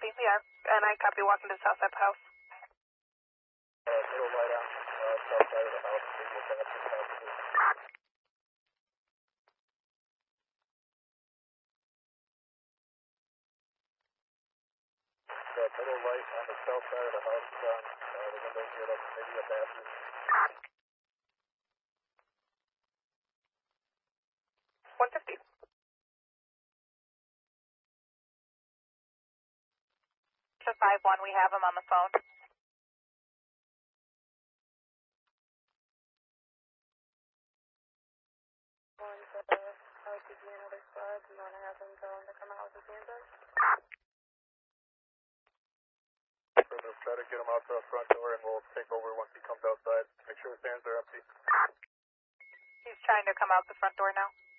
copy. Yeah, and I copy walking to the south side of the house. Middle light on south side of the house. Visual pass to passenger. Middle light on the south side of the house is on. The windows get up, maybe a bathroom. 150. To 5-1, we have him on the phone. Going to LTG and other squads. You want to have them tell them to come out with his hands up? We'll try to get him out to the front door and we'll take over once he comes outside. Make sure his hands are empty. He's trying to come out the front door now.